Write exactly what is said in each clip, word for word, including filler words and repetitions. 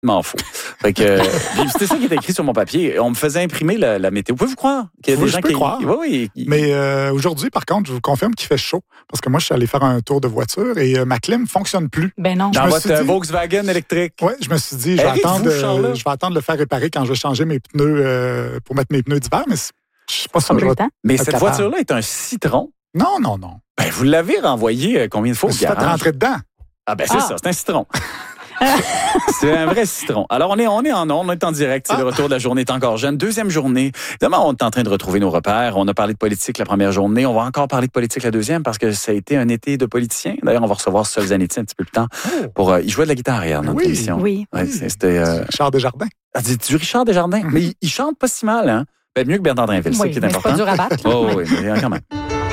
m'en fous. Fait que, euh, c'était ça qui était écrit sur mon papier. On me faisait imprimer la, la météo. Pouvez-vous croire qu'il y a oui, des gens je peux qui... croire. Oui, oui. Mais euh, aujourd'hui, par contre, je vous confirme qu'il fait chaud. Parce que moi, je suis allé faire un tour de voiture et euh, ma clim ne fonctionne plus. Ben non. Dans votre dit, Volkswagen électrique. Oui, je me suis dit, je vais, attendre, euh, je vais attendre de le faire réparer quand je vais changer mes pneus euh, pour mettre mes pneus d'hiver. Mais je suis pas sûr que je vais Mais cette capable. voiture-là est un citron. Non, non, non. Ben, vous l'avez renvoyé combien de fois au garage? Je suis fait rentrer dedans. Ah ben c'est ah. ça, c'est un citron. C'est un vrai citron. Alors, on est, on est en ondes, on est en direct. C'est ah. le retour de la journée est encore jeune. Deuxième journée. Évidemment, on est en train de retrouver nos repères. On a parlé de politique la première journée. On va encore parler de politique la deuxième parce que ça a été un été de politiciens. D'ailleurs, on va recevoir Solzhenitsyn un petit peu plus tard. Oh. Pour, euh, il jouait de la guitare hier dans notre oui. émission. Oui. Ouais, c'était, euh... Richard Desjardins. Ah, du Richard Desjardins. Mm-hmm. Mais il, il chante pas si mal, hein? Ben, mieux que Bernard Drinville, c'est oui, ça qui est important. C'est pas dur à battre. Oh oui, mais quand même.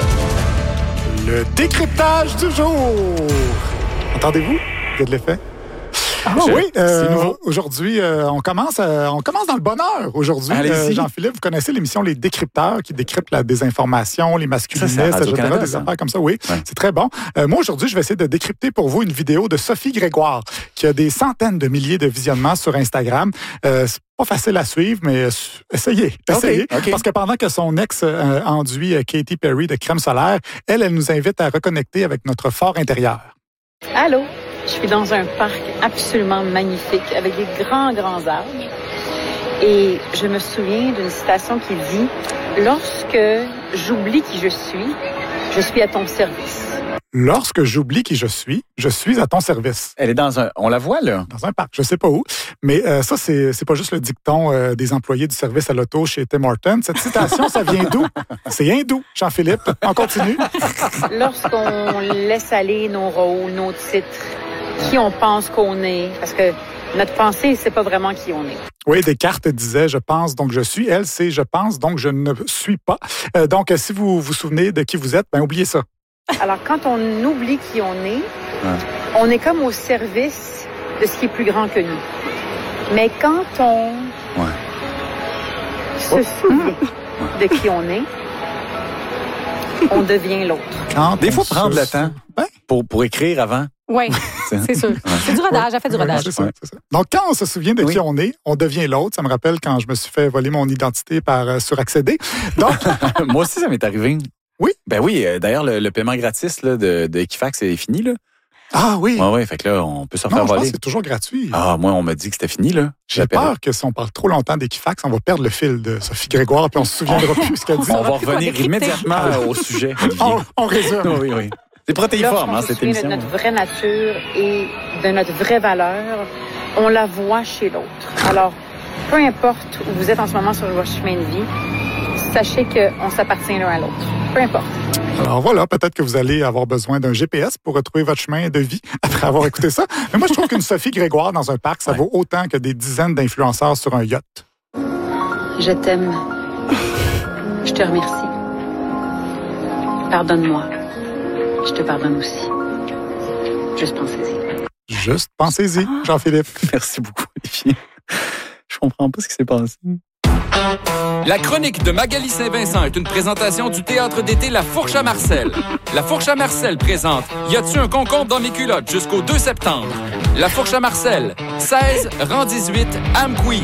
Le décryptage du jour. Entendez-vous? Il y a de l'effet? Ah, oui, euh, aujourd'hui, euh, on commence euh, on commence dans le bonheur aujourd'hui. Euh, Jean-Philippe, vous connaissez l'émission Les Décrypteurs qui décryptent la désinformation, les masculinistes, et cetera, des affaires comme ça. Oui, ouais. C'est très bon. Euh, moi, aujourd'hui, je vais essayer de décrypter pour vous une vidéo de Sophie Grégoire qui a des centaines de milliers de visionnements sur Instagram. Euh, c'est pas facile à suivre, mais essayez, essayez. Okay, okay. Parce que pendant que son ex euh, enduit Katy Perry de crème solaire, elle, elle nous invite à reconnecter avec notre fort intérieur. Allô? Je suis dans un parc absolument magnifique avec des grands, grands arbres. Et je me souviens d'une citation qui dit « Lorsque j'oublie qui je suis, je suis à ton service. » Lorsque j'oublie qui je suis, je suis à ton service. Elle est dans un... On la voit, là? Dans un parc. Je sais pas où. Mais euh, ça, c'est, c'est pas juste le dicton euh, des employés du service à l'auto chez Tim Hortons. Cette citation, ça vient d'où? C'est hindou, Jean-Philippe. On continue. Lorsqu'on laisse aller nos rôles, nos titres, qui on pense qu'on est, parce que notre pensée, c'est pas vraiment qui on est. Oui, Descartes disait « je pense, donc je suis ». Elle, c'est « je pense, donc je ne suis pas euh, ». Donc, si vous vous souvenez de qui vous êtes, ben oubliez ça. Alors, quand on oublie qui on est, ouais. on est comme au service de ce qui est plus grand que nous. Mais quand on ouais. se oh. souvient de qui on est, on devient l'autre. Quand Des fois, prendre le temps ouais. pour, pour écrire avant. Oui, c'est sûr. C'est du rodage, elle fait du rodage. Ouais, c'est ça, c'est ça. Donc, quand on se souvient de oui. qui on est, on devient l'autre. Ça me rappelle quand je me suis fait voler mon identité par euh, suraccéder. Donc, moi aussi, ça m'est arrivé. Oui? Ben oui, d'ailleurs, le, le paiement gratis là, de, de Equifax est fini, là. Ah oui? Oui, oui, fait que là, on peut se faire non, voler. Je pense que c'est toujours gratuit. Ah, moi, on m'a dit que c'était fini, là. J'ai peur que si on parle trop longtemps d'Equifax, on va perdre le fil de Sophie Grégoire puis on se souviendra plus ce qu'elle dit. On va revenir immédiatement au sujet. on, on résume. Oui, oui. C'est protéiforme, hein, cette émission. De notre vraie nature et de notre vraie valeur, on la voit chez l'autre. Alors, peu importe où vous êtes en ce moment sur votre chemin de vie, sachez qu'on s'appartient l'un à l'autre. Peu importe. Alors voilà, peut-être que vous allez avoir besoin d'un G P S pour retrouver votre chemin de vie après avoir écouté ça. Mais moi, je trouve qu'une Sophie Grégoire dans un parc, ça ouais. vaut autant que des dizaines d'influenceurs sur un yacht. Je t'aime. Je te remercie. Pardonne-moi. Je te pardonne aussi. Juste pensez-y. Juste pensez-y, Jean-Philippe. Merci beaucoup, Olivier. Je comprends pas ce qui s'est passé. La chronique de Magali Saint-Vincent est une présentation du théâtre d'été La Fourche à Marcel. La Fourche à Marcel présente Y a-tu un concombre dans mes culottes jusqu'au deux septembre. La Fourche à Marcel, seize, rang dix-huit, Amqui.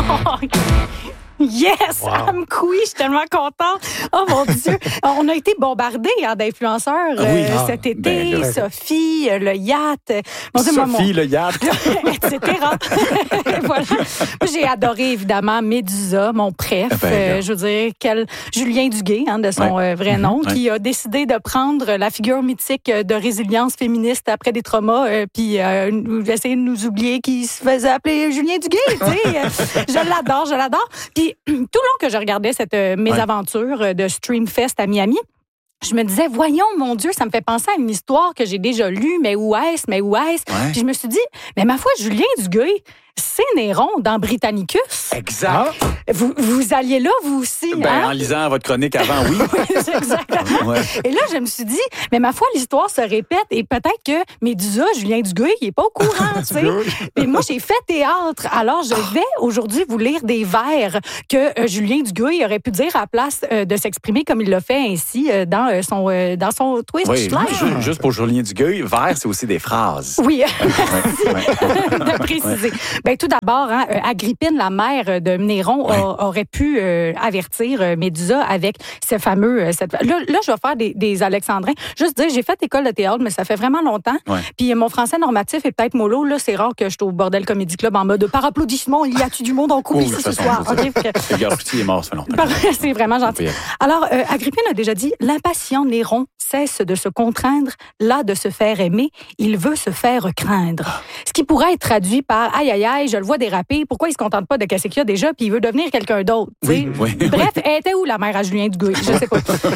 Yes! Wow. Amqui, je suis tellement contente. Oh mon Dieu! On a été bombardés hein, d'influenceurs ah oui, euh, ah, cet été. Ben, ben, Sophie, euh, le yacht. Mon Dieu, Sophie, mon... le yacht. et cetera. Voilà. J'ai adoré, évidemment, Médusa, mon préf. Ben, euh, je veux dire, quel... Julien Duguay, hein, de son ouais. euh, vrai nom, mm-hmm. qui ouais. a décidé de prendre la figure mythique de résilience féministe après des traumas, euh, puis euh, essayer de nous oublier qu'il se faisait appeler Julien Duguay. Tu sais. Je l'adore, je l'adore. Puis tout le long que je regardais cette euh, mésaventure ouais. de Streamfest à Miami, je me disais, voyons, mon Dieu, ça me fait penser à une histoire que j'ai déjà lue, mais où est-ce, mais où est-ce? Ouais. Puis je me suis dit, mais ma foi, Julien Duguay, c'est Néron dans Britannicus. Exact. Vous, vous alliez là, vous aussi, ben, hein? En lisant votre chronique avant, oui. Oui, exactement. Ouais. Et là, je me suis dit, mais ma foi, l'histoire se répète et peut-être que Médusa, Julien Duguay, il n'est pas au courant, tu sais. Et moi, j'ai fait théâtre. Alors, je vais aujourd'hui vous lire des vers que euh, Julien Duguay aurait pu dire à la place euh, de s'exprimer comme il l'a fait ainsi euh, dans, euh, son, euh, dans son Twist oui, Live. Juste pour Julien Duguay, vers, c'est aussi des phrases. Oui, merci de préciser. Ben, Ben tout d'abord, hein, Agrippine, la mère de Néron, ouais. a, aurait pu euh, avertir euh, Médusa avec ce fameux... Euh, cette... Là, là, je vais faire des, des alexandrins. Juste dire, j'ai fait école de théâtre, mais ça fait vraiment longtemps. Ouais. Puis mon français normatif est peut-être mollo. Là, c'est rare que je suis au Bordel Comedy Club en mode par applaudissement. Il y a-tu du monde en couple ici ce soir? Okay, que... Le gars petit est mort, ça fait longtemps. C'est vraiment gentil. Alors, euh, Agrippine a déjà dit, l'impatient Néron cesse de se contraindre, là de se faire aimer, il veut se faire craindre. Ah. Ce qui pourrait être traduit par aïe aïe aïe, je le vois déraper, pourquoi il se contente pas de casser qu'il y a déjà, puis il veut devenir quelqu'un d'autre. Oui, oui, bref, oui. Elle était où la mère à Julien Duguay? Je sais pas.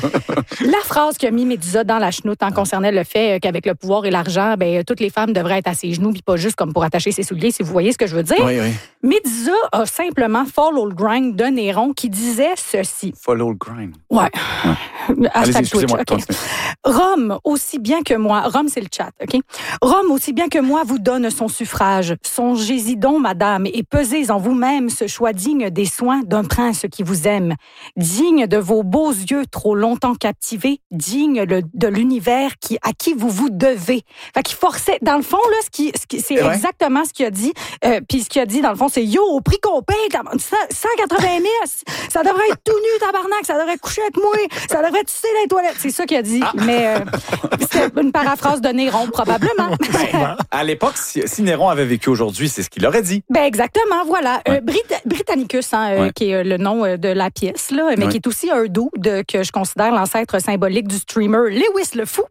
La phrase qu'a mis Médusa dans la chenoute en concernait le fait qu'avec le pouvoir et l'argent, ben toutes les femmes devraient être à ses genoux, puis pas juste comme pour attacher ses souliers, si vous voyez ce que je veux dire. Oui, oui. Médusa a simplement follow le grind de Néron qui disait ceci. Follow le grind. Ouais. ouais. Allez-y, excusez-moi. Okay. Rome, aussi bien que moi, Rome c'est le chat, OK? Rome, aussi bien que moi, vous donne son suffrage. Songez-y donc, madame, et pesez en vous-même ce choix digne des soins d'un prince qui vous aime. Digne de vos beaux yeux trop longtemps captivés, digne le, de l'univers qui, à qui vous vous devez. Fait qu'il forçait, dans le fond, là, ce qui, ce qui, c'est ouais. exactement ce qu'il a dit. Euh, Puis ce qu'il a dit, dans le fond, c'est yo, au prix qu'on paye, cent quatre-vingt mille, ça devrait être tout nu, tabarnak, ça devrait coucher avec moi, ça devrait tisser dans les toilettes. C'est ça qu'il a dit. Ah. Mais euh, c'était une paraphrase de Néron, probablement. À l'époque, si, si Néron avait vécu aujourd'hui, c'est ce qu'il aurait dit. Ben exactement, voilà. Ouais. Euh, Brit- Britannicus, hein, euh, ouais. qui est le nom de la pièce, là, mais ouais. qui est aussi un dude que je considère l'ancêtre symbolique du streamer Lewis le Fou.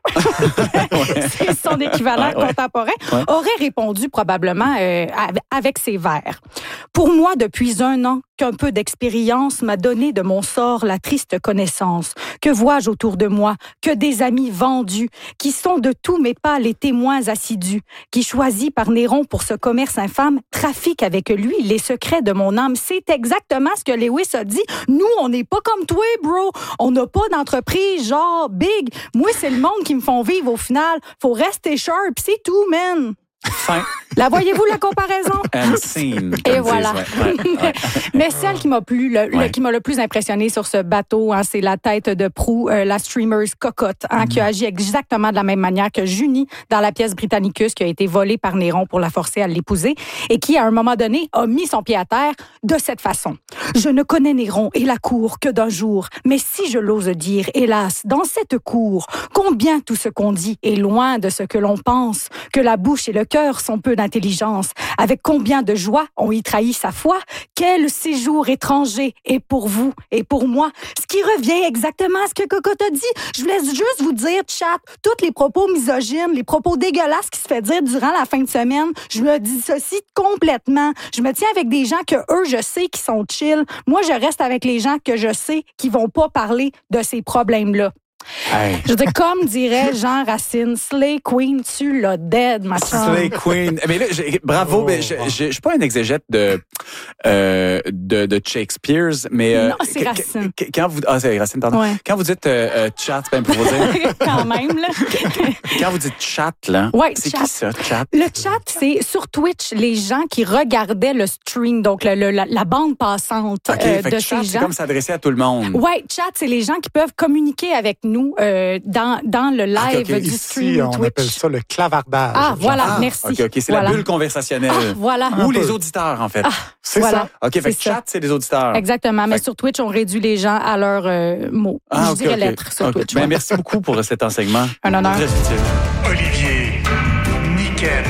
C'est son équivalent ouais, ouais. contemporain. Ouais. Aurait répondu probablement euh, avec ses vers. Pour moi, depuis un an, qu'un peu d'expérience m'a donné de mon sort la triste connaissance. Que vois-je autour de moi? Que des amis vendus, qui sont de tous mes pas les témoins assidus, qui choisis par Néron pour ce commerce infâme, trafiquent avec lui les secrets de mon âme. C'est exactement ce que Lewis a dit. Nous, on n'est pas comme toi, bro. On n'a pas d'entreprise genre big. Moi, c'est le monde qui me font vivre au final. Faut rester sharp, c'est tout, man. Fin. La voyez-vous, la comparaison? And scene. Et voilà. Ouais, ouais, ouais. Mais celle qui m'a plu, le, ouais. le, qui m'a le plus impressionné sur ce bateau, hein, c'est la tête de proue, euh, la streamer Cocotte, hein, mm. qui a agi exactement de la même manière que Junie dans la pièce Britannicus qui a été volée par Néron pour la forcer à l'épouser et qui, à un moment donné, a mis son pied à terre de cette façon. Je ne connais Néron et la cour que d'un jour, mais si je l'ose dire, hélas, dans cette cour, combien tout ce qu'on dit est loin de ce que l'on pense, que la bouche et le cœur sont peu d'intelligence. Avec combien de joie on y trahit sa foi? Quel séjour étranger est pour vous et pour moi? Ce qui revient exactement à ce que Cocotte a dit. Je vous laisse juste vous dire, chat, tous les propos misogynes, les propos dégueulasses qui se fait dire durant la fin de semaine, je me dissocie complètement. Je me tiens avec des gens que eux, je sais qui sont chill. Moi, je reste avec les gens que je sais qui vont pas parler de ces problèmes-là. Hey. Je veux dire, comme dirait Jean Racine, Slay Queen, tu l'as dead, ma chère. Slay Queen. Mais là, j'ai, bravo. Oh. Mais je, je, je suis pas un exégète de, euh, de, de Shakespeare, mais. Euh, non, c'est Racine. Qu- quand vous, ah, c'est Racine, pardon. Ouais. Quand vous dites euh, euh, chat, ben, pour vous dire. Quand même, là. Quand vous dites chat, là. Ouais, c'est chat. qui ça, chat? Le chat, c'est sur Twitch, les gens qui regardaient le stream, donc le, le, la, la bande passante okay, euh, fait de que ces chat, gens. C'est comme s'adresser à tout le monde. Ouais, chat, c'est les gens qui peuvent communiquer avec nous. Nous, euh, dans, dans le live okay, okay. du Ici, stream on Twitch. appelle ça le clavardage. Ah, voilà, ah, merci. OK, OK, c'est voilà. la bulle conversationnelle. Ah, voilà. Ou les auditeurs, en fait. Ah, c'est voilà. ça. OK, fait que chat, c'est les auditeurs. Exactement, mais fait... sur Twitch, on réduit les gens à leurs euh, mots. Ah, Je okay, dirais okay. lettres sur okay. Twitch. Ben, ouais. merci beaucoup pour cet enseignement. Un honneur. Très utile. Olivier, Niquette,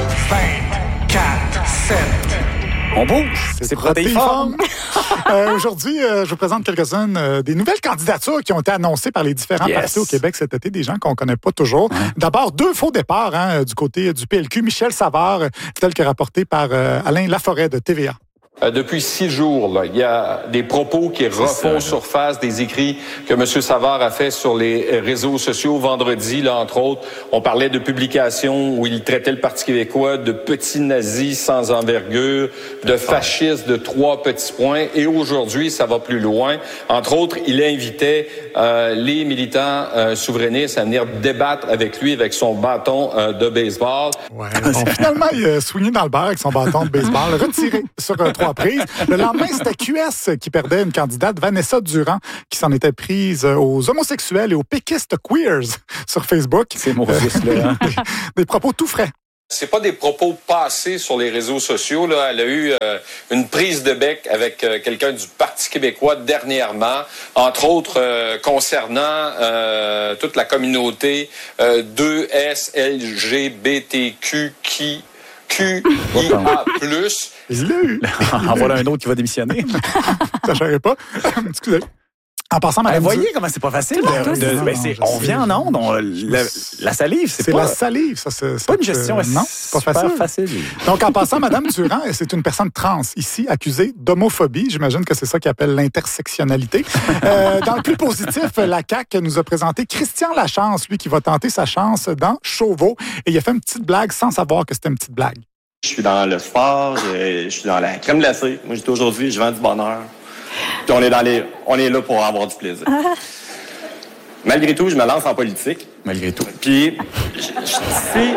vingt, quatre, sept. On bouge, c'est, c'est protéiforme. euh, aujourd'hui, euh, je vous présente quelques-unes euh, des nouvelles candidatures qui ont été annoncées par les différents yes. partis au Québec cet été, des gens qu'on connaît pas toujours. Ouais. D'abord, deux faux départs hein, du côté du P L Q. Michel Savard, tel que rapporté par euh, Alain Laforêt de T V A. Euh, depuis six jours, là, il y a des propos qui refont surface, des écrits que M. Savard a fait sur les réseaux sociaux. Vendredi, là, entre autres, on parlait de publications où il traitait le Parti québécois de petits nazis sans envergure, de fascistes de trois petits points. Et aujourd'hui, ça va plus loin. Entre autres, il invitait euh, les militants euh, souverainistes à venir débattre avec lui avec son bâton euh, de baseball. Ouais, bon, finalement, il a soigné dans le beurre avec son bâton de baseball, retiré sur euh, trois prises. Le lendemain, c'était Q S qui perdait une candidate, Vanessa Durand, qui s'en était prise aux homosexuels et aux péquistes queers sur Facebook. C'est Moses, là. Hein? Des, des propos tout frais. C'est pas des propos passés sur les réseaux sociaux. Là. Elle a eu euh, une prise de bec avec euh, quelqu'un du Parti québécois dernièrement, entre autres euh, concernant euh, toute la communauté euh, deux S L G B T Q qui Q I A plus. Il l'a eu. En voilà un autre qui va démissionner. Ça ne savait pas. Excusez. En passant, madame. Vous voyez comment c'est pas facile. De, de, de, ben c'est, on vient en onde, on, la, la salive, c'est, c'est pas... la salive, ça. C'est, c'est pas une gestion, euh, non, c'est pas facile. facile. Donc, en passant, madame Durand, c'est une personne trans, ici, accusée d'homophobie. J'imagine que c'est ça qu'ils appellent l'intersectionnalité. euh, dans le plus positif, la C A Q nous a présenté Christian Lachance, lui, qui va tenter sa chance dans Chauveau. Et il a fait une petite blague sans savoir que c'était une petite blague. Je suis dans le sport, je, je suis dans la crème glacée. Moi, j'étais aujourd'hui, je vends du bonheur. Puis on est dans les, on est là pour avoir du plaisir. Ah. Malgré tout, je me lance en politique. Malgré tout. Puis, je, je, si...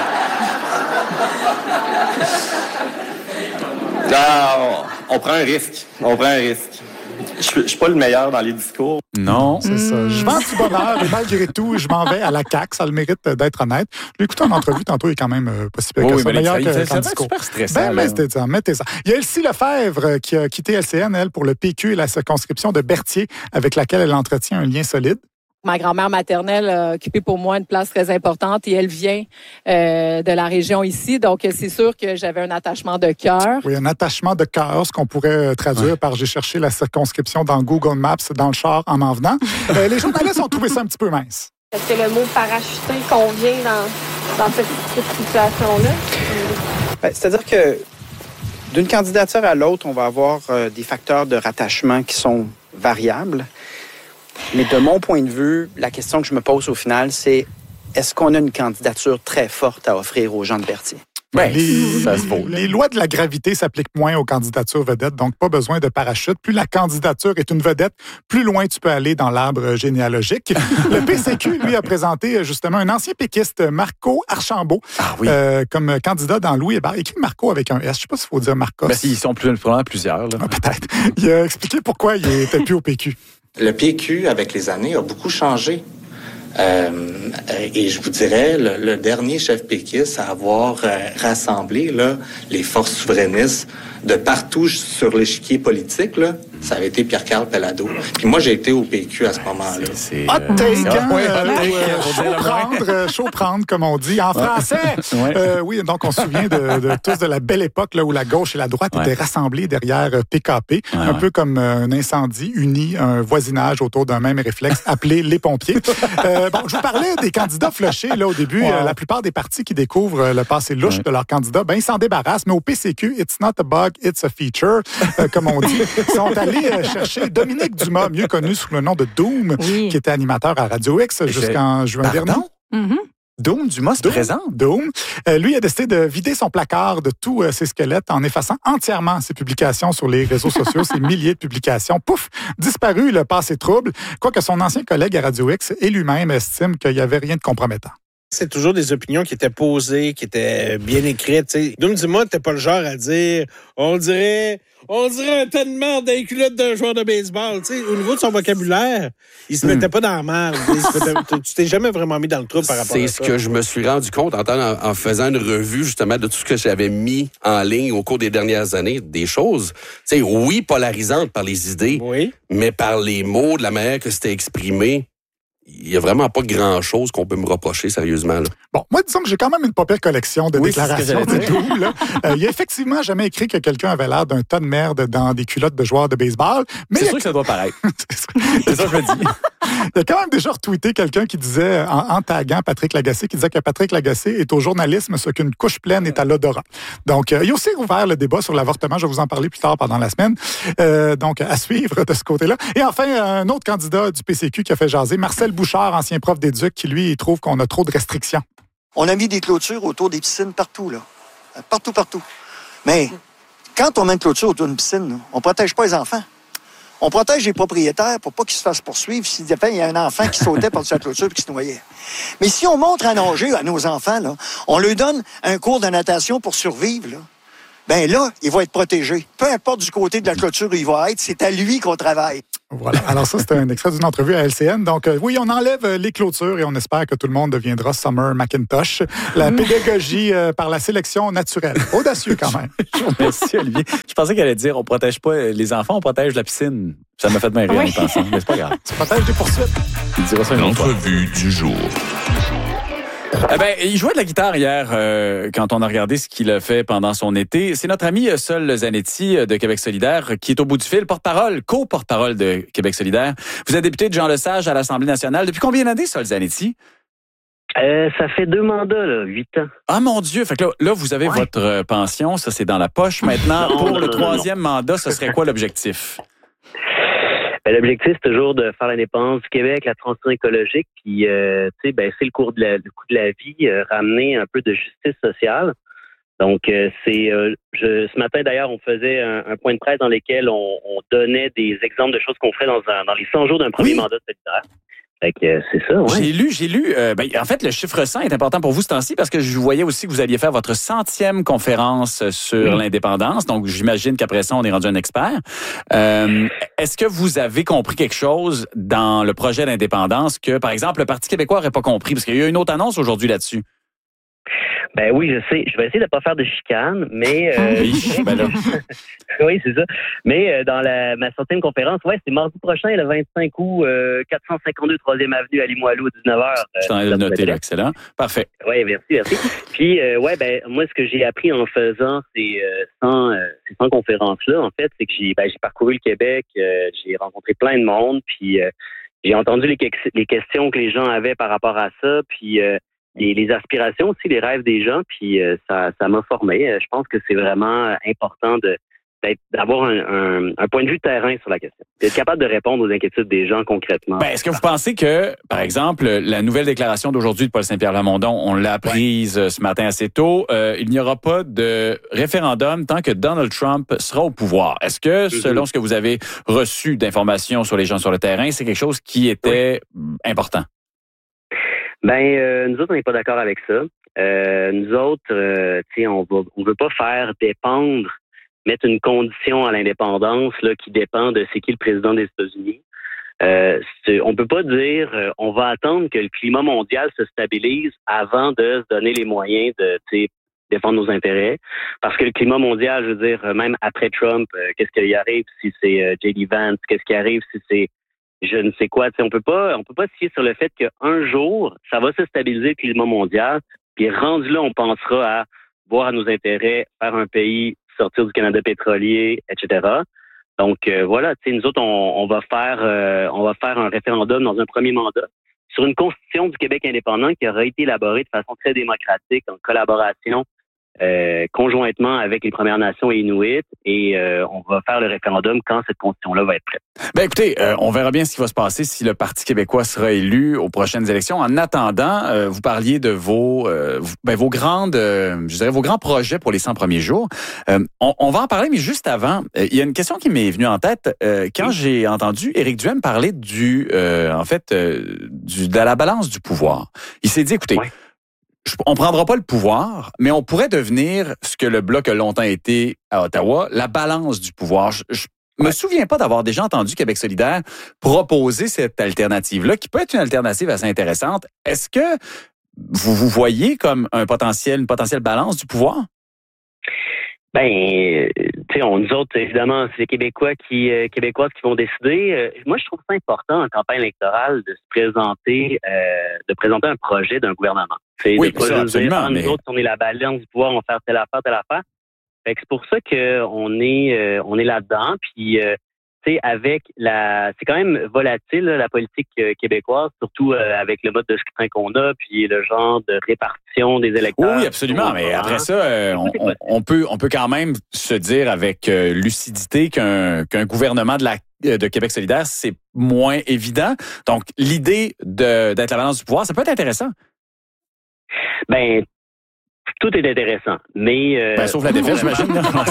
Là, on, on prend un risque. On prend un risque. Je ne suis pas le meilleur dans les discours. Non. C'est ça. Je vends du bonheur et malgré tout, je m'en vais à la C A Q. Ça a le mérite d'être honnête. Lui, écoutez, en entrevue, tantôt, il est quand même euh, pas si pire oui, que ça. Oui, meilleur ça, que ça, qu'en ça discours. super stressant. Ben, mettez ça, mettez ça. Il y a Elsie Lefebvre qui a quitté L C N, elle, pour le P Q et la circonscription de Berthier, avec laquelle elle entretient un lien solide. Ma grand-mère maternelle a occupé pour moi une place très importante et elle vient euh, de la région ici. Donc, c'est sûr que j'avais un attachement de cœur. Oui, un attachement de cœur, ce qu'on pourrait traduire ouais. par « j'ai cherché la circonscription dans Google Maps dans le char en m'en venant ». Euh, les journalistes ont trouvé ça un petit peu mince. Est-ce que le mot « parachuté » convient dans, dans cette, cette situation-là? Bien, c'est-à-dire que d'une candidature à l'autre, on va avoir euh, des facteurs de rattachement qui sont variables. Mais de mon point de vue, la question que je me pose au final, c'est est-ce qu'on a une candidature très forte à offrir aux gens de Berthier? Ben, les, ça se vaut. Les lois de la gravité s'appliquent moins aux candidatures vedettes, donc pas besoin de parachute. Plus la candidature est une vedette, plus loin tu peux aller dans l'arbre généalogique. Le P C Q, lui, a présenté justement un ancien péquiste, Marco Archambault, ah, oui. euh, comme candidat dans Louis Hébert. Écrit Marco avec un S. Je ne sais pas s'il faut dire Marcos. Ben, ils sont plus, plusieurs. Là. Ah, peut-être. Il a expliqué pourquoi il n'était plus au P Q. Le P Q, avec les années, a beaucoup changé. Euh, et je vous dirais, le, le dernier chef péquiste à avoir euh, rassemblé là, les forces souverainistes de partout sur l'échiquier politique, là, ça avait été Pierre-Carl Pellado. Puis moi, j'ai été au P Q à ce moment-là. C'est, hot take, hein? Ouais, euh, chaud prendre, chaud prendre, comme on dit. En français! Ouais. Euh, oui, donc on se souvient de, de tous de la belle époque là, où la gauche et la droite ouais. étaient rassemblées derrière P K P, ouais, un ouais. peu comme un incendie uni, un voisinage autour d'un même réflexe appelé les pompiers. euh, bon, je vous parlais des candidats flushés là, au début. Wow. Euh, la plupart des partis qui découvrent le passé louche ouais. de leurs candidats, ben, ils s'en débarrassent. Mais au P C Q, it's not a bug, it's a feature, euh, comme on dit. Ils sont allés chercher Dominique Dumas, mieux connu sous le nom de Doom, oui. qui était animateur à Radio X jusqu'en juin Pardon? dernier. Mm-hmm. Doom Dumas se présente. Doom. Euh, lui a décidé de vider son placard de tous euh, ses squelettes en effaçant entièrement ses publications sur les réseaux sociaux, ses milliers de publications. Pouf, disparu le passé trouble. Quoique son ancien collègue à Radio X et lui-même estime qu'il n'y avait rien de compromettant. C'est toujours des opinions qui étaient posées, qui étaient bien écrites. T'sais. Doom Dumas n'était pas le genre à dire on dirait on dirait un tas de merde dans les culottes d'un joueur de baseball. T'sais. Au niveau de son vocabulaire, il se mettait mm. pas dans la merde. Tu t'es jamais vraiment mis dans le trou par rapport C'est à ça. C'est ça. ce que je me suis rendu compte en, en, en faisant une revue justement de tout ce que j'avais mis en ligne au cours des dernières années. Des choses, t'sais, oui, polarisantes par les idées, oui. mais par les mots, de la manière que c'était exprimé. Il n'y a vraiment pas grand-chose qu'on peut me reprocher, sérieusement. Là. Bon, moi, disons que j'ai quand même une pas pire collection de oui, déclarations de Doom. Là. Euh, il a effectivement jamais écrit que quelqu'un avait l'air d'un tas de merde dans des culottes de joueurs de baseball. Mais c'est a... sûr que ça doit paraître. c'est ça que je me dis. Il a quand même déjà retweeté quelqu'un qui disait, en, en taguant Patrick Lagacé, qui disait que Patrick Lagacé est au journalisme ce qu'une couche pleine est à l'odorat. Donc, euh, il a aussi ouvert le débat sur l'avortement. Je vais vous en parler plus tard pendant la semaine. Euh, donc, à suivre de ce côté-là. Et enfin, un autre candidat du P C Q qui a fait jaser, Marcel Bouchard, ancien prof d'éduc, qui, lui, il trouve qu'on a trop de restrictions. On a mis des clôtures autour des piscines partout, là. Partout, partout. Mais quand on met une clôture autour d'une piscine, on ne protège pas les enfants. On protège les propriétaires pour pas qu'ils se fassent poursuivre s'il y a un enfant qui sautait par-dessus la clôture et qui se noyait. Mais si on montre à nager à nos enfants, là, on leur donne un cours de natation pour survivre, là, ben là, il va être protégé. Peu importe du côté de la clôture où il va être, c'est à lui qu'on travaille. Voilà. Alors ça, c'était un extrait d'une entrevue à L C N. Donc euh, oui, on enlève les clôtures et on espère que tout le monde deviendra Summer Macintosh. La pédagogie euh, par la sélection naturelle. Audacieux quand même. Merci Olivier. Je pensais qu'elle allait dire on protège pas les enfants, on protège la piscine. Ça m'a fait bien rire en pensant, mais c'est pas grave. Tu protèges des poursuites. Il dira ça une autre fois. L'entrevue du jour. Eh ben, il jouait de la guitare hier euh, quand on a regardé ce qu'il a fait pendant son été. C'est notre ami Sol Zanetti de Québec solidaire qui est au bout du fil, porte-parole, co-porte-parole de Québec solidaire. Vous êtes député de Jean Lesage à l'Assemblée nationale. Depuis combien d'années, Sol Zanetti? Euh, ça fait deux mandats, là, huit ans. Ah mon Dieu! Fait que là, là vous avez ouais. votre pension, ça c'est dans la poche. Maintenant, non, pour non, le non, troisième non. mandat, ce serait quoi l'objectif? Ben, l'objectif, c'est toujours de faire l'indépendance du Québec, la transition écologique, puis euh, tu sais, ben c'est le cours de la, le coût de la vie, euh, ramener un peu de justice sociale. Donc, euh, c'est euh, je, ce matin d'ailleurs, on faisait un, un point de presse dans lequel on, on donnait des exemples de choses qu'on ferait dans, un, dans les cent jours d'un premier oui. mandat de solidaire. Fait que c'est ça, ouais. J'ai lu, j'ai lu. Euh, ben, en fait, le chiffre cent est important pour vous ce temps-ci parce que je voyais aussi que vous alliez faire votre centième conférence sur mmh. l'indépendance. Donc, j'imagine qu'après ça, on est rendu un expert. Euh, est-ce que vous avez compris quelque chose dans le projet d'indépendance que, par exemple, le Parti québécois n'aurait pas compris? Parce qu'il y a eu une autre annonce aujourd'hui là-dessus. Ben oui, je sais. Je vais essayer de pas faire de chicane, mais euh, oui, ben là. oui, c'est ça. Mais euh, dans la ma centième conférence, ouais, c'est mardi prochain, le vingt-cinq août, euh, quatre cent cinquante-deux troisième avenue à Limoilou, dix-neuf heures. Je t'en ai euh, noté là, excellent. Parfait. Oui, merci, merci. Puis euh, ouais, ben moi, ce que j'ai appris en faisant ces euh, cent euh, ces cent conférences-là, en fait, c'est que j'ai ben j'ai parcouru le Québec, euh, j'ai rencontré plein de monde, puis euh, j'ai entendu les, les questions que les gens avaient par rapport à ça, puis euh, Les, les aspirations aussi, les rêves des gens, puis euh, ça, ça m'a formé. Je pense que c'est vraiment important de, d'être, d'avoir un, un, un point de vue terrain sur la question. D'être capable de répondre aux inquiétudes des gens concrètement. Ben, est-ce que vous pensez que, par exemple, la nouvelle déclaration d'aujourd'hui de Paul Saint-Pierre Plamondon, on l'a apprise ouais. ce matin assez tôt, euh, il n'y aura pas de référendum tant que Donald Trump sera au pouvoir. Est-ce que, mm-hmm. selon ce que vous avez reçu d'informations sur les gens sur le terrain, c'est quelque chose qui était oui. important? Ben, euh, nous autres, on n'est pas d'accord avec ça. Euh, nous autres, euh, tu sais, on va, on veut pas faire dépendre, mettre une condition à l'indépendance là qui dépend de c'est qui le président des États-Unis. Euh, c'est, on peut pas dire, euh, on va attendre que le climat mondial se stabilise avant de se donner les moyens de, tu sais, défendre nos intérêts. Parce que le climat mondial, je veux dire, même après Trump, euh, qu'est-ce qui arrive si c'est euh, J D Vance, qu'est-ce qui arrive si c'est je ne sais quoi. T'sais, on peut pas, on peut pas se fier sur le fait qu'un jour, ça va se stabiliser le climat mondial, puis rendu là, on pensera à voir à nos intérêts, faire un pays, sortir du Canada pétrolier, et cetera. Donc euh, voilà, tu sais, nous autres, on, on va faire, euh, on va faire un référendum dans un premier mandat sur une constitution du Québec indépendant qui aura été élaborée de façon très démocratique en collaboration. Euh, conjointement avec les Premières Nations et Inuits, et euh, on va faire le référendum quand cette constitution-là va être prête. Ben écoutez, euh, on verra bien ce qui va se passer si le Parti québécois sera élu aux prochaines élections. En attendant, euh, vous parliez de vos euh, ben, vos grandes, euh, je dirais vos grands projets pour les cent premiers jours. Euh, on, on va en parler, mais juste avant, euh, il y a une question qui m'est venue en tête euh, quand oui. j'ai entendu Éric Duhaime parler du, euh, en fait, euh, du, de la balance du pouvoir. Il s'est dit, écoutez. Ouais. On prendra pas le pouvoir, mais on pourrait devenir ce que le Bloc a longtemps été à Ottawa, la balance du pouvoir. Je, je me souviens pas d'avoir déjà entendu Québec solidaire proposer cette alternative-là, qui peut être une alternative assez intéressante. Est-ce que vous vous voyez comme un potentiel, une potentielle balance du pouvoir? Ben, tu sais, on nous autres, évidemment, c'est les Québécois qui, euh, Québécoises qui vont décider. Euh, moi, je trouve ça important en campagne électorale de se présenter, euh, de présenter un projet d'un gouvernement. T'sais, oui, de pas ça, absolument. Dire, ah, mais... nous autres, on est la balance du pouvoir, on va faire telle affaire, telle affaire. Fait que c'est pour ça qu'on est, euh, on est là-dedans. Puis, euh, tu sais, avec la, c'est quand même volatile là, la politique euh, québécoise, surtout euh, avec le mode de scrutin qu'on a, puis le genre de répartition des électeurs. Oui, absolument. Mais après ça, euh, on, on, on peut, on peut quand même se dire avec euh, lucidité qu'un, qu'un gouvernement de la de Québec solidaire, c'est moins évident. Donc, l'idée de, d'être la balance du pouvoir, ça peut être intéressant. Ben, tout est intéressant, mais... Euh, ben, sauf la défaite, j'imagine.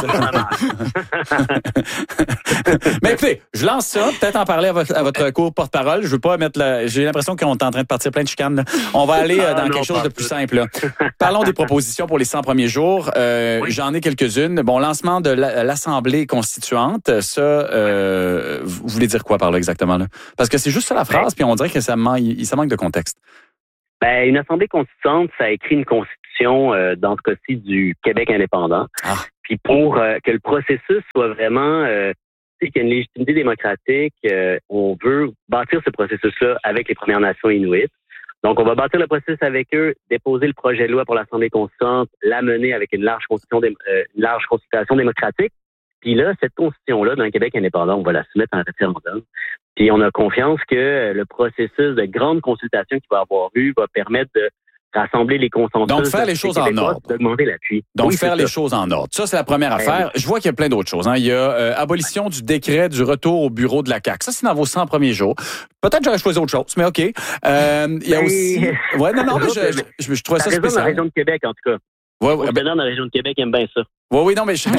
Mais écoutez, je lance ça, peut-être en parler à votre, à votre cours porte-parole. Je veux pas mettre la... J'ai l'impression qu'on est en train de partir plein de chicanes. Là. On va aller euh, dans ah, non, quelque chose de plus simple. Là. Parlons des propositions pour les cent premiers jours. Euh, oui. J'en ai quelques-unes. Bon, lancement de la, l'Assemblée constituante, ça, euh, vous voulez dire quoi par là exactement? Là? Parce que c'est juste ça la phrase, puis on dirait que ça manque, ça manque de contexte. Ben, une Assemblée constituante, ça écrit une constitution, euh, dans ce cas-ci, du Québec indépendant. Ah. Puis pour euh, que le processus soit vraiment, euh, tu sais, qu'il y a une légitimité démocratique, euh, on veut bâtir ce processus-là avec les Premières Nations inuites. Donc, on va bâtir le processus avec eux, déposer le projet de loi pour l'Assemblée constituante, l'amener avec une large constitution, dé- euh, une large consultation démocratique. Puis là, cette constitution-là, dans le Québec indépendant, on va la soumettre en référendum. Puis on a confiance que le processus de grande consultation qu'il va avoir eu va permettre de rassembler les consensus. Donc, faire les choses en ordre. D'augmenter l'appui. Donc, oui, faire les ça. choses en ordre. Ça, c'est la première affaire. Je vois qu'il y a plein d'autres choses. Hein. Il y a euh, abolition du décret du retour au bureau de la C A Q. Ça, c'est dans vos cent premiers jours. Peut-être que j'aurais choisi autre chose, mais OK. Euh, il y a aussi... Ouais, non, non, mais je, je, je, je trouvais ça spécial. Dans la région de Québec, en tout cas. Ouais, ouais, ben... dans la région de Québec, aime bien ça. Oui, oui, non, mais je, je,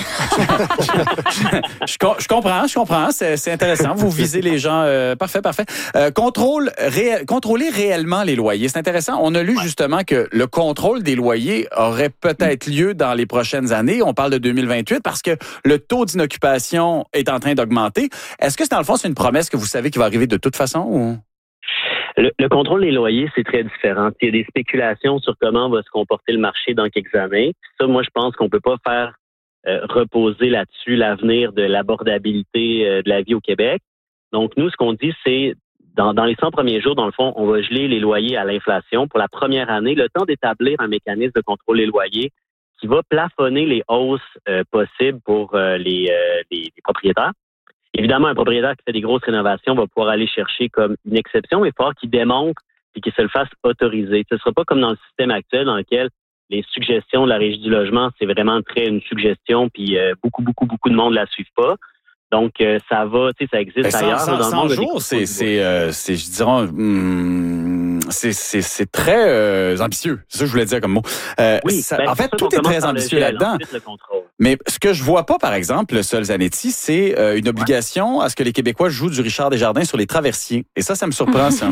je, je comprends, je comprends. C'est, c'est intéressant. Vous visez les gens. Euh, parfait, parfait. Euh, contrôle, ré, contrôler réellement les loyers. C'est intéressant. On a lu ouais. justement que le contrôle des loyers aurait peut-être lieu dans les prochaines années. On parle de deux mille vingt-huit parce que le taux d'inoccupation est en train d'augmenter. Est-ce que, c'est dans le fond, c'est une promesse que vous savez qui va arriver de toute façon ou... Le, le contrôle des loyers, c'est très différent. Il y a des spéculations sur comment va se comporter le marché dans quelques années. Ça, moi, je pense qu'on peut pas faire euh, reposer là-dessus l'avenir de l'abordabilité euh, de la vie au Québec. Donc, nous, ce qu'on dit, c'est dans, dans les cent premiers jours, dans le fond, on va geler les loyers à l'inflation pour la première année, le temps d'établir un mécanisme de contrôle des loyers qui va plafonner les hausses euh, possibles pour euh, les, euh, les, les propriétaires. Évidemment, un propriétaire qui fait des grosses rénovations va pouvoir aller chercher comme une exception, mais il faut qu'il démontre et qu'il se le fasse autoriser. Ce ne sera pas comme dans le système actuel dans lequel les suggestions de la Régie du logement, c'est vraiment très une suggestion, puis euh, beaucoup, beaucoup, beaucoup de monde ne la suivent pas. Donc, euh, ça va, tu sais, ça existe cent, ailleurs. cent, dans cent le monde, jours, c'est, c'est, euh, c'est, je dirais, hum, c'est, c'est, c'est très euh, ambitieux. C'est ça que je voulais dire comme mot. Euh, oui, ça, ben, en fait, tout est très ambitieux gel, là-dedans. Mais ce que je vois pas, par exemple, Sol Zanetti, c'est euh, une obligation ouais. à ce que les Québécois jouent du Richard Desjardins sur les traversiers. Et ça, ça me surprend, ça.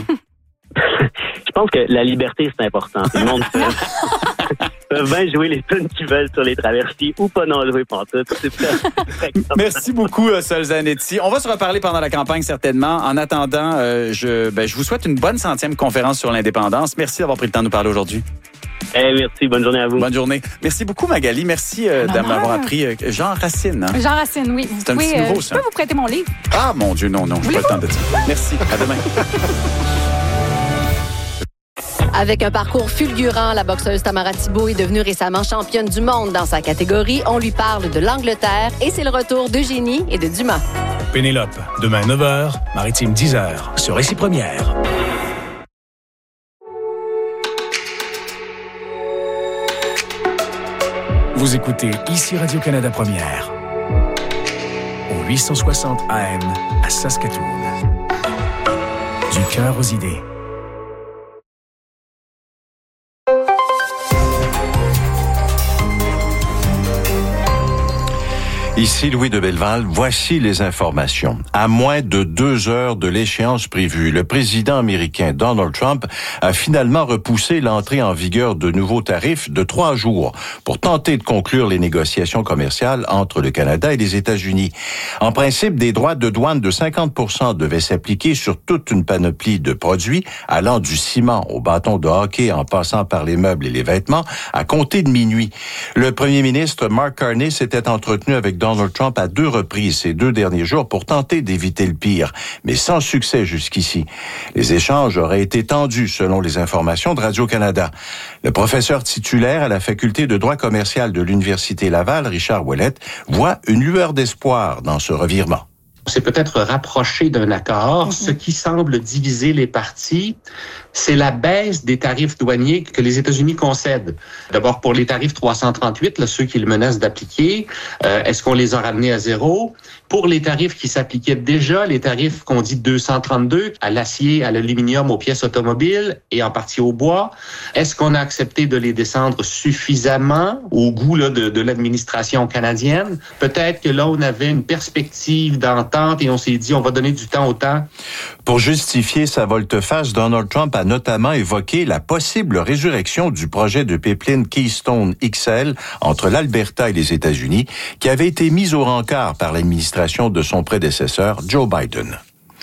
Je pense que la liberté, c'est important. Tout le monde peut bien jouer les tunes qu'ils veulent sur les traversiers ou pas n'en jouer pantoute. C'est très, très Merci beaucoup, Sol Zanetti. On va se reparler pendant la campagne, certainement. En attendant, euh, je, ben, je vous souhaite une bonne centième conférence sur l'indépendance. Merci d'avoir pris le temps de nous parler aujourd'hui. Eh, merci. Bonne journée à vous. Bonne journée. Merci beaucoup, Magali. Merci euh, de m'avoir appris. Euh, Jean Racine. Hein? Jean Racine, oui. C'est un petit nouveau, euh, ça. Je peux vous prêter mon livre? Ah, mon Dieu, non, non. Je n'ai pas le temps de dire. Merci. À demain. Avec un parcours fulgurant, la boxeuse Tamara Thibault est devenue récemment championne du monde dans sa catégorie. On lui parle de l'Angleterre et c'est le retour d'Eugénie et de Dumas. Pénélope, demain neuf heures, Maritime dix heures, sur Récit Première. Vous écoutez ici Radio-Canada Première. Au huit cent soixante A M à Saskatoon. Du cœur aux idées. Ici Louis de Belleval, voici les informations. À moins de deux heures de l'échéance prévue, le président américain Donald Trump a finalement repoussé l'entrée en vigueur de nouveaux tarifs de trois jours pour tenter de conclure les négociations commerciales entre le Canada et les États-Unis. En principe, des droits de douane de cinquante pour cent devaient s'appliquer sur toute une panoplie de produits allant du ciment au bâton de hockey en passant par les meubles et les vêtements à compter de minuit. Le premier ministre Mark Carney s'était entretenu avec Donald Trump à deux reprises ces deux derniers jours pour tenter d'éviter le pire, mais sans succès jusqu'ici. Les échanges auraient été tendus selon les informations de Radio-Canada. Le professeur titulaire à la faculté de droit commercial de l'Université Laval, Richard Ouellette, voit une lueur d'espoir dans ce revirement. s'est peut-être rapproché d'un accord. Mm-hmm. Ce qui semble diviser les partis, c'est la baisse des tarifs douaniers que les États-Unis concèdent. D'abord, pour les tarifs trois cent trente-huit, là, ceux qu'ils menacent d'appliquer, euh, est-ce qu'on les a ramenés à zéro? Pour les tarifs qui s'appliquaient déjà, les tarifs qu'on dit deux cent trente-deux, à l'acier, à l'aluminium, aux pièces automobiles et en partie au bois, est-ce qu'on a accepté de les descendre suffisamment au goût là, de, de l'administration canadienne? Peut-être que là, on avait une perspective d'entente et on s'est dit, on va donner du temps au temps. Pour justifier sa volte-face, Donald Trump a notamment évoqué la possible résurrection du projet de pipeline Keystone X L entre l'Alberta et les États-Unis, qui avait été mis au rencard par l'administration de son prédécesseur, Joe Biden.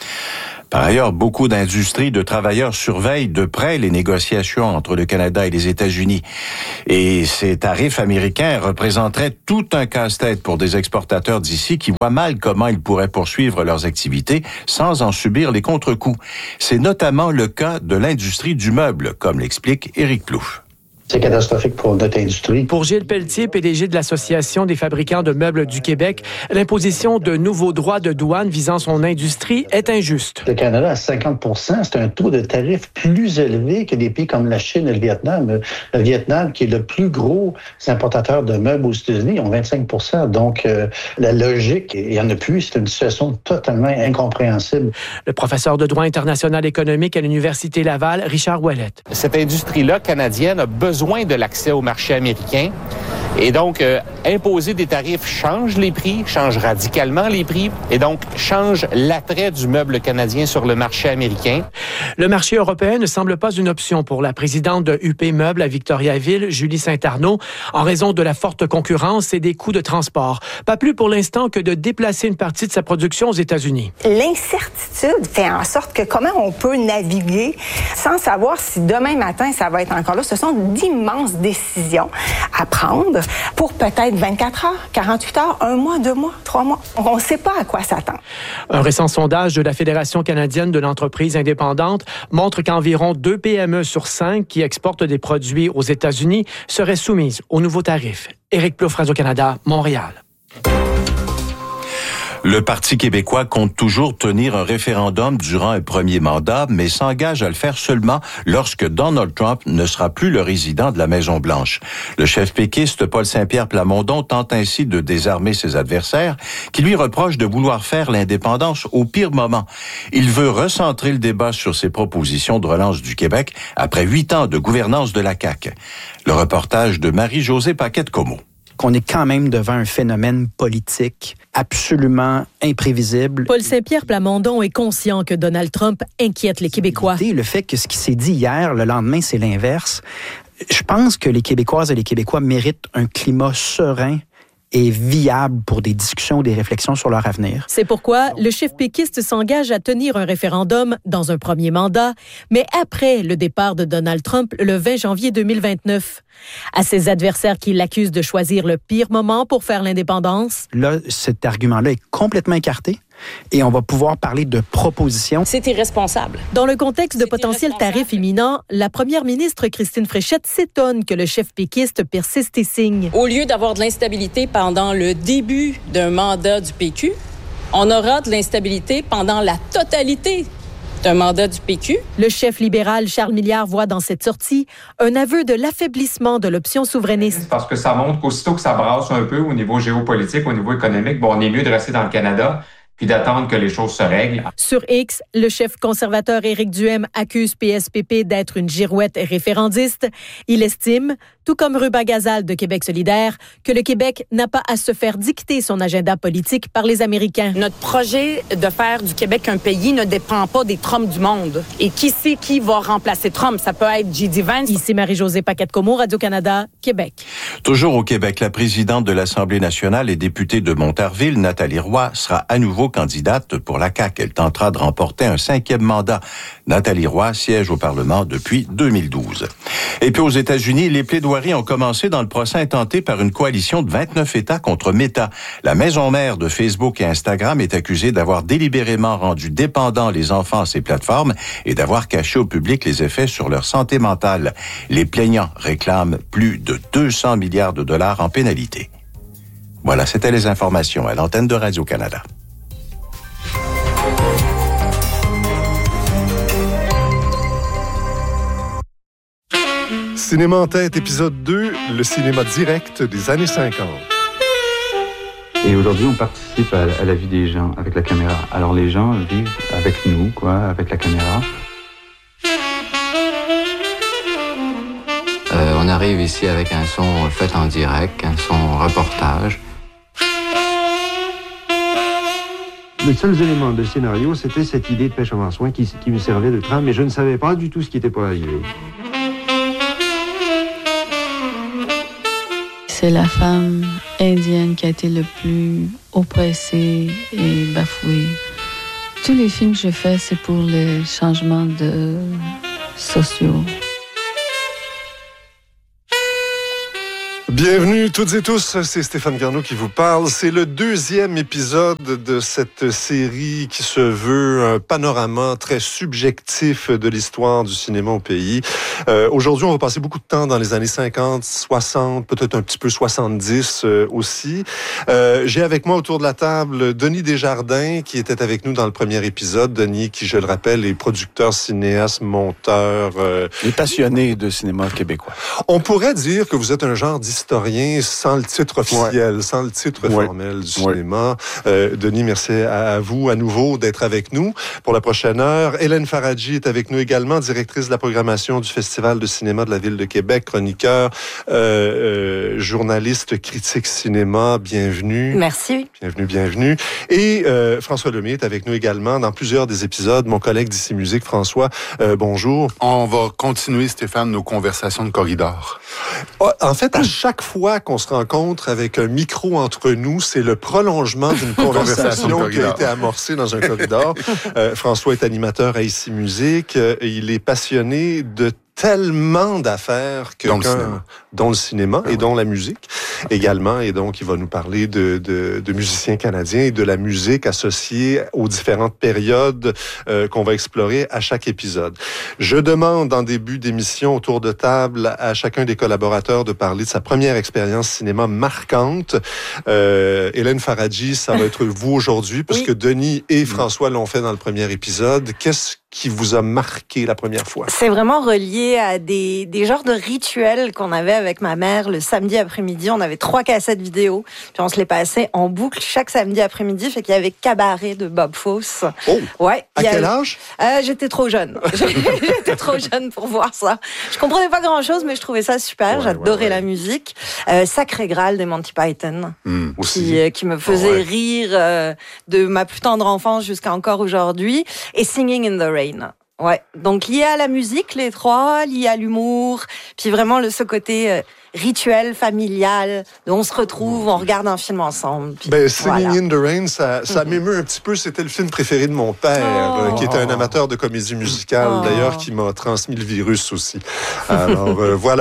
Par ailleurs, beaucoup d'industries de travailleurs surveillent de près les négociations entre le Canada et les États-Unis. Et ces tarifs américains représenteraient tout un casse-tête pour des exportateurs d'ici qui voient mal comment ils pourraient poursuivre leurs activités sans en subir les contre-coups. C'est notamment le cas de l'industrie du meuble, comme l'explique Éric Plouffe. C'est catastrophique pour notre industrie. Pour Gilles Pelletier, P D G de l'Association des fabricants de meubles du Québec, l'imposition de nouveaux droits de douane visant son industrie est injuste. Le Canada a cinquante pour cent, c'est un taux de tarif plus élevé que des pays comme la Chine et le Vietnam. Le Vietnam, qui est le plus gros importateur de meubles aux États-Unis, ont vingt-cinq pour cent. Donc, euh, la logique, il n'y en a plus. C'est une situation totalement incompréhensible. Le professeur de droit international économique à l'Université Laval, Richard Ouellette. Cette industrie-là canadienne a besoin besoin de l'accès au marché américain. Et donc, euh, imposer des tarifs change les prix, change radicalement les prix, et donc change l'attrait du meuble canadien sur le marché américain. Le marché européen ne semble pas une option pour la présidente de U P Meubles à Victoriaville, Julie Saint-Arnaud, en raison de la forte concurrence et des coûts de transport. Pas plus pour l'instant que de déplacer une partie de sa production aux États-Unis. L'incertitude fait en sorte que comment on peut naviguer sans savoir si demain matin ça va être encore là. Ce sont d'immenses décisions à prendre pour peut-être vingt-quatre heures, quarante-huit heures, un mois, deux mois, trois mois. On ne sait pas à quoi s'attendre. Un récent sondage de la Fédération canadienne de l'entreprise indépendante montre qu'environ deux P M E sur cinq qui exportent des produits aux États-Unis seraient soumises aux nouveaux tarifs. Éric Plouffe, Radio-Canada, Montréal. Le Parti québécois compte toujours tenir un référendum durant un premier mandat, mais s'engage à le faire seulement lorsque Donald Trump ne sera plus le résident de la Maison-Blanche. Le chef péquiste Paul Saint-Pierre Plamondon tente ainsi de désarmer ses adversaires, qui lui reprochent de vouloir faire l'indépendance au pire moment. Il veut recentrer le débat sur ses propositions de relance du Québec après huit ans de gouvernance de la C A Q. Le reportage de Marie-Josée Paquette-Comeau. Qu'on est quand même devant un phénomène politique absolument imprévisible. Paul Saint-Pierre Plamondon est conscient que Donald Trump inquiète les Québécois. Le fait que ce qui s'est dit hier, le lendemain, c'est l'inverse. Je pense que les Québécoises et les Québécois méritent un climat serein et viable pour des discussions, des réflexions sur leur avenir. C'est pourquoi le chef péquiste s'engage à tenir un référendum dans un premier mandat, mais après le départ de Donald Trump le vingt janvier deux mille vingt-neuf. À ses adversaires qui l'accusent de choisir le pire moment pour faire l'indépendance. Là, cet argument-là est complètement écarté. Et on va pouvoir parler de propositions. C'est irresponsable. Dans le contexte de potentiels tarifs imminents, la première ministre Christine Fréchette s'étonne que le chef péquiste persiste et signe. Au lieu d'avoir de l'instabilité pendant le début d'un mandat du P Q, on aura de l'instabilité pendant la totalité d'un mandat du P Q. Le chef libéral Charles Milliard voit dans cette sortie un aveu de l'affaiblissement de l'option souverainiste. Parce que ça montre qu'aussitôt que ça brasse un peu au niveau géopolitique, au niveau économique, bon, on est mieux de rester dans le Canada puis d'attendre que les choses se règlent. Sur X, le chef conservateur Éric Duhem accuse P S P P d'être une girouette référendiste. Il estime, tout comme Ruben Gazal de Québec solidaire, que le Québec n'a pas à se faire dicter son agenda politique par les Américains. Notre projet de faire du Québec un pays ne dépend pas des Trump du monde. Et qui sait qui va remplacer Trump? Ça peut être J D Vance. Ici Marie-Josée Paquette-Comeau, Radio-Canada, Québec. Toujours au Québec, la présidente de l'Assemblée nationale et députée de Montarville, Nathalie Roy, sera à nouveau candidate pour la C A Q. Elle tentera de remporter un cinquième mandat. Nathalie Roy siège au Parlement depuis deux mille douze. Et puis aux États-Unis, les plaidoiries ont commencé dans le procès intenté par une coalition de vingt-neuf États contre Meta. La maison mère de Facebook et Instagram est accusée d'avoir délibérément rendu dépendants les enfants à ces plateformes et d'avoir caché au public les effets sur leur santé mentale. Les plaignants réclament plus de deux cents milliards de dollars en pénalité. Voilà, c'était les informations à l'antenne de Radio-Canada. Cinéma en tête, épisode deux, le cinéma direct des années cinquante. Et aujourd'hui, on participe à, à la vie des gens avec la caméra. Alors les gens vivent avec nous, quoi, avec la caméra. Euh, on arrive ici avec un son fait en direct, un son reportage. Les seuls éléments de scénario, c'était cette idée de pêche à marsouin qui, qui me servait de trame, mais je ne savais pas du tout ce qui était pour arriver. C'est la femme indienne qui a été le plus oppressée et bafouée. Tous les films que je fais, c'est pour les changements de sociaux. Bienvenue toutes et tous, c'est Stéphane Garneau qui vous parle. C'est le deuxième épisode de cette série qui se veut un panorama très subjectif de l'histoire du cinéma au pays. Euh, aujourd'hui, on va passer beaucoup de temps dans les années cinquante, soixante, peut-être un petit peu soixante-dix euh, aussi. Euh, j'ai avec moi autour de la table Denis Desjardins qui était avec nous dans le premier épisode. Denis qui, je le rappelle, est producteur, cinéaste, monteur. Euh... Et passionné de cinéma québécois. On pourrait dire que vous êtes un genre d'historien sans le titre officiel, ouais. sans le titre ouais. formel du ouais. cinéma. Euh, Denis, merci à, à vous à nouveau d'être avec nous pour la prochaine heure. Hélène Faradji est avec nous également, directrice de la programmation du Festival de cinéma de la Ville de Québec, chroniqueur, euh, euh, journaliste, critique cinéma. Bienvenue. Merci. Bienvenue, bienvenue. Et euh, François Lemay est avec nous également dans plusieurs des épisodes. Mon collègue d'Ici Musique, François, euh, bonjour. On va continuer, Stéphane, nos conversations de corridor. En fait, à chaque fois qu'on se rencontre avec un micro entre nous, c'est le prolongement d'une conversation qui a été amorcée dans un corridor. Euh, François est animateur à Ici Musique. Euh, il est passionné de tellement d'affaires que dont, le cinéma. dont le cinéma et dont la musique également. Et donc, il va nous parler de, de, de musiciens canadiens et de la musique associée aux différentes périodes euh, qu'on va explorer à chaque épisode. Je demande en début d'émission autour de table à chacun des collaborateurs de parler de sa première expérience cinéma marquante. Euh, Hélène Faradji, ça va être vous aujourd'hui, puisque oui. Denis et François l'ont fait dans le premier épisode. Qu'est-ce qui vous a marqué la première fois? C'est vraiment relié à des, des genres de rituels qu'on avait avec ma mère le samedi après-midi. On avait trois cassettes vidéo, puis on se les passait en boucle chaque samedi après-midi. Fait qu'il y avait Cabaret de Bob Fosse. Oh! Ouais. À quel avait... âge? Euh, j'étais trop jeune. J'étais trop jeune pour voir ça. Je comprenais pas grand-chose, mais je trouvais ça super. Ouais, J'adorais ouais, ouais. la musique. Euh, Sacré Graal des Monty Python. Mmh, qui, euh, qui me faisait oh, ouais. rire euh, de ma plus tendre enfance jusqu'à encore aujourd'hui. Et Singing in the Rain. Ouais, donc lié à la musique, les trois, lié à l'humour, puis vraiment le, ce côté euh, rituel, familial, où on se retrouve, on regarde un film ensemble. Puis, ben, Singing voilà. in the Rain, ça, ça mm-hmm. m'émeut un petit peu. C'était le film préféré de mon père, oh. euh, qui était un amateur de comédie musicale, oh. d'ailleurs, qui m'a transmis le virus aussi. Alors, euh, voilà.